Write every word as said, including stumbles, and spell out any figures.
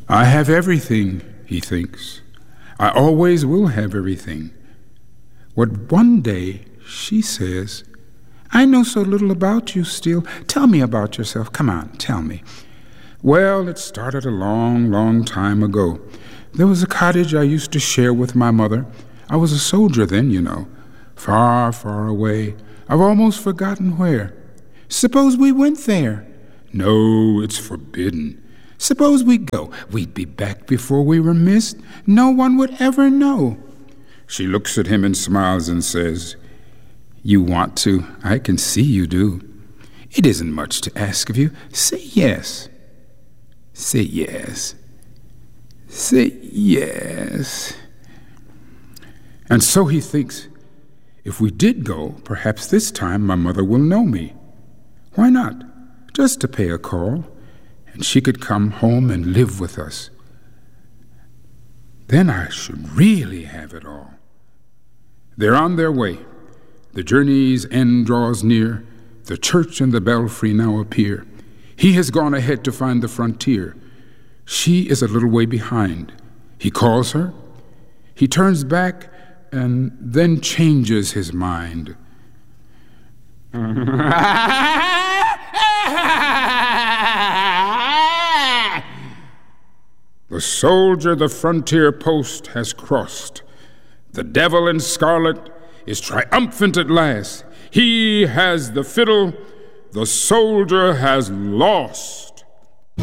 I have everything, he thinks. I always will have everything. What one day she says, I know so little about you still. Tell me about yourself. Come on, tell me. Well, it started a long, long time ago. There was a cottage I used to share with my mother. I was a soldier then, you know. Far, far away. I've almost forgotten where. Suppose we went there. No, it's forbidden. Suppose we go. We'd be back before we were missed. No one would ever know. She looks at him and smiles and says, You want to? I can see you do. It isn't much to ask of you. Say yes. Say yes. Say yes. And so he thinks, if we did go, perhaps this time my mother will know me. Why not? Just to pay a call, and she could come home and live with us. Then I should really have it all. They're on their way. The journey's end draws near. The church and the belfry now appear. He has gone ahead to find the frontier. She is a little way behind. He calls her. He turns back and then changes his mind. The soldier the frontier post has crossed. The devil in scarlet is triumphant at last. He has the fiddle, the soldier has lost.